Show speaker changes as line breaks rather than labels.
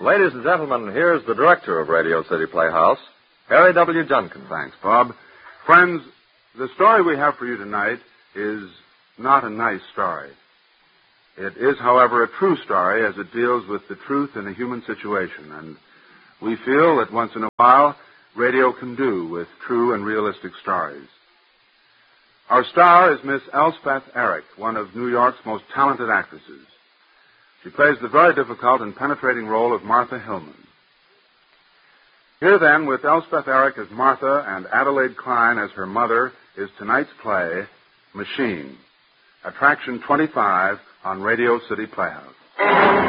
ladies and gentlemen, here's the director of Radio City Playhouse, Harry W. Junkin.
Thanks, Bob. Friends, the story we have for you tonight is not a nice story. It is, however, a true story as it deals with the truth in a human situation, and we feel that once in a while, radio can do with true and realistic stories. Our star is Miss Elspeth Eric, one of New York's most talented actresses. She plays the very difficult and penetrating role of Martha Hillman. Here, then, with Elspeth Eric as Martha and Adelaide Klein as her mother, is tonight's play, Machine, Attraction 25 on Radio City Playhouse.